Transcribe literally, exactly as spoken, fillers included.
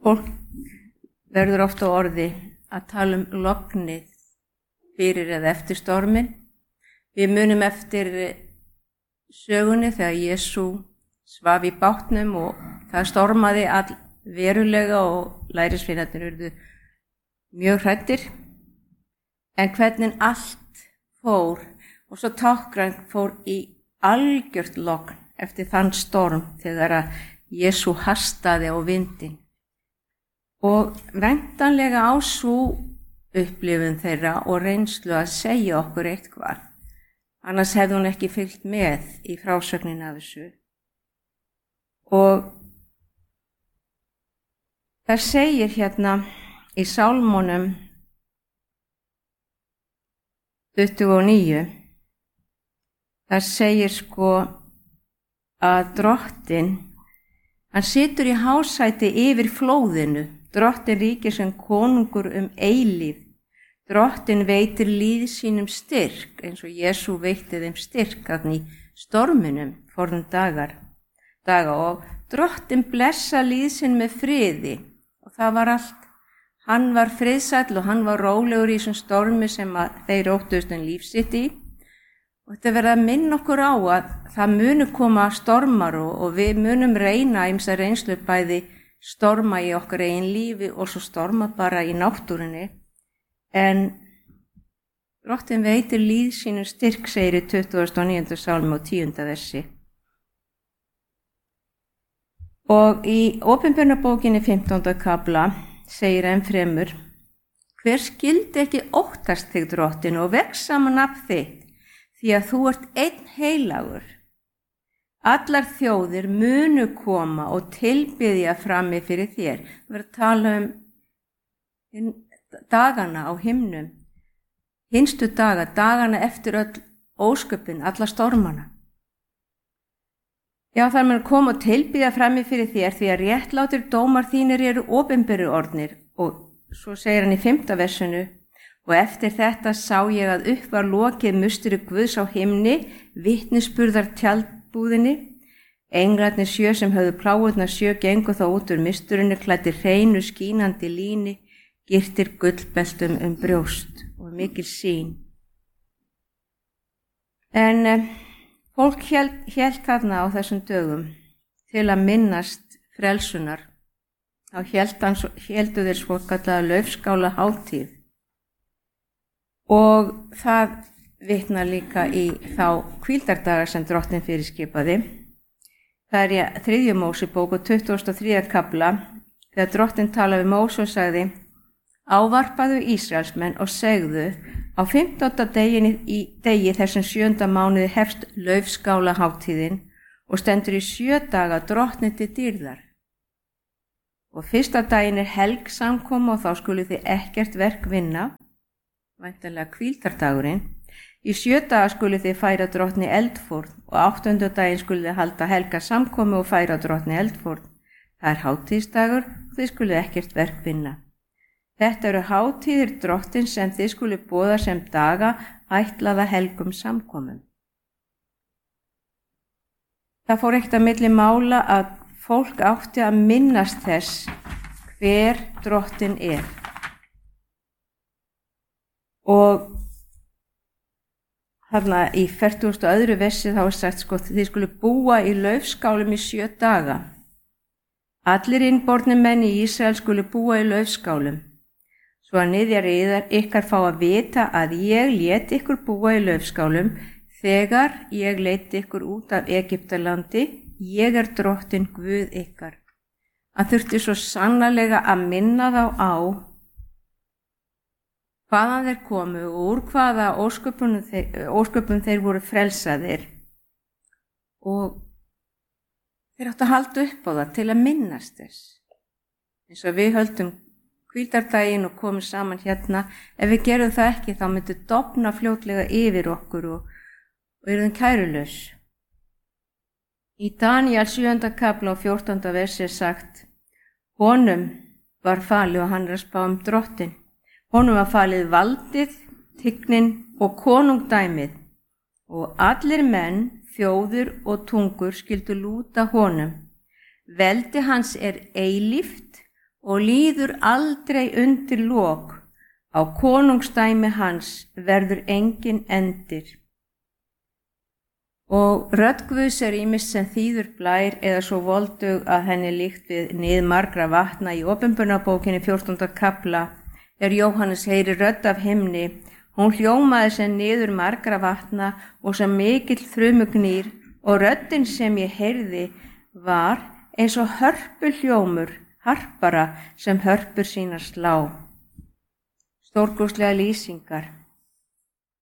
Fólk verður ofta á orði að tala um lognið fyrir eða eftir stormin. Við munum eftir sögunni þegar Jesú svaf í bátnum og það stormaði all verulega og lærisveinarnir urðu mjög hræddir. En hvernig allt fór og svo tákran fór í algjört logn eftir þann storm þegar að Jesú hastaði á vindin. Og væntanlega á sú upplifun þeirra og reynslu að segja okkur eitthvað. Annars hefði hún ekki fylgt með í frásögnin af þessu. Og það segir hérna í Sálmunum tuttugu og níu, það segir sko að drottinn, hann situr í hásæti yfir flóðinu, drottinn ríkir sem konungur um eilíf, drottinn veitir líð sínum styrk, eins og Jesú veitti þeim styrk þarna í storminum forðum dagar, daga og drottinn blessa líð sinn með friði og það var allt. Hann var friðsæll og hann var rólegur í þessum stormi sem að þeir óttuðust um líf sitt í. Og þetta verður að minna okkur á að það munu koma stormar og, og við munum reyna ýmsa reynslu bæði storma í okkar eigin lífi og svo storma bara í náttúrunni. En drottinn veitir líð sínum styrk, segir í tuttugasta og níunda sálmi og tíunda versi. Og í Opinberunarbókinni fimmtánda kafla segir enn fremur, hver skildi ekki óttast þig drottinn og vex saman af þitt, því að þú ert einn heilagur. Allar þjóðir munu koma og tilbiðja frammi fyrir þér. Við erum að tala um dagana á himnum, hinstu daga, dagana eftir öll ósköpin, alla stormana. Já, þar mun koma og tilbiðja frammi fyrir þér því að réttlátir dómar þínir eru opinberu orðnir. Og svo segir hann í fimmta versinu, og eftir þetta sá ég að upp var lokið musteri Guðs á himni, vitnisburðar tjaldbúðinni. Englarnir sjö sem höfðu pláurnar sjö gengu þá út úr musturinni, klæddir hreinu skínandi líni, girtir gullbeltum um brjóst og mikil sýn. En eh, fólk hélt, hélt þarna á þessum dögum til að minnast frelsunar. Þá héldu þeir svokallaða laufskála hátíð. Og það vitnar líka í þá hvíldardaga sem drottinn fyrirskipaði. Það er í þriðju Mósebók og tuttugasta og þriðja kafla þegar drottinn talaði við Móse og sagði, ávarpaðu Ísraelsmenn og segðu, á fimmtánda degin í degi þessum sjönda mánuði hefst laufskála hátíðin og stendur í sjö daga drottni til dýrðar. Og fyrsta daginn er helg samkoma og þá skulu þið ekkert verk vinna, væntanlega hvíldardagurinn. Í sjö daga skulu þið færa drottni eldfórn og áttunda daginn skulu þið halda helga samkomu og færa drottni eldfórn. Það er hátíðsdagur og þið skulu ekkert verk vinna. Þetta eru hátíðir drottin sem þið skulu boða sem daga ætlaða helgum samkomum. Það fór ekkert að milli mála að fólk átti að minnast þess hver drottinn er. Og þarna í fertugasta og öðru versi þá er sagt sko þið skulu búa í laufskálum í sjö daga. Allir innbornir menn í Ísrael skulu búa í laufskálum. Svo að niðjar ykkar fá að vita að ég lét ykkur búa í laufskálum þegar ég leiddi ykkur út af Egyptalandi. Ég er drottinn Guð ykkar. Hann þurfti svo sannarlega að minna þá á hvaðan þeir komu og úr hvaða ósköpum þeir, ósköpum þeir voru frelsaðir. Og þeir áttu að halda upp á það til að minnast þess. Eins og við höldum hvíldardaginn og komum saman hérna, ef við gerum það ekki þá myndi dofna fljótlega yfir okkur og, og erum kærulaus. Í Daníel sjöunda kafla og fjórtánda versi er sagt, honum var falið og hann er að spá um drottinn. Honum var falið valdið, tignin og konungdæmið og allir menn, þjóðir og tungur skildu lúta honum. Veldi hans er eilíft og líður aldrei undir lok. Á konungsdæmi hans verður engin endir. Og rödd Guðs er ýmist sem þýður blær eða svo voldug að henni líkt við nið margra vatna. Í Opinberunarbókinni fjórtánda kafla er Jóhannes heyri rödd af himni. Hún hljómaði sem niður margra vatna og sem mikill þrumugnýr, og röddin sem ég heyrði var eins og hörpuhljómur harpara sem hörpur sínar slá. Stórkostlegar lýsingar.